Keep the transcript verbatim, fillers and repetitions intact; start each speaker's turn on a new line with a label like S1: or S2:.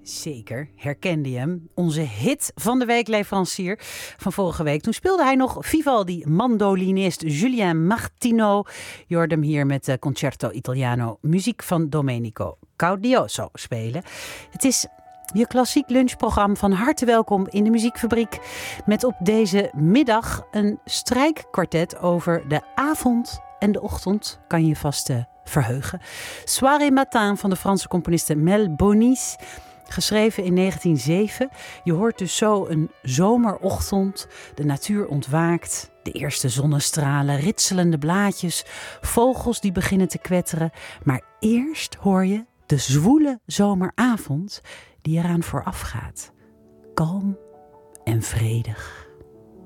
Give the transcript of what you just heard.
S1: Zeker, herkende je hem. Onze hit van de weekleverancier van vorige week. Toen speelde hij nog Vivaldi, mandolinist Julien Martino. Je hoorde hem hier met de Concerto Italiano, muziek van Domenico Caudioso spelen. Het is je klassiek lunchprogramma. Van harte welkom in de Muziekfabriek. Met op deze middag een strijkkwartet over de avond en de ochtend. Kan je je vast uh, verheugen. Soirée Matin van de Franse componiste Mel Bonis. Geschreven in negentien nul zeven. Je hoort dus zo een zomerochtend. De natuur ontwaakt. De eerste zonnestralen, ritselende blaadjes. Vogels die beginnen te kwetteren. Maar eerst hoor je de zwoele zomeravond die eraan vooraf gaat. Kalm en vredig.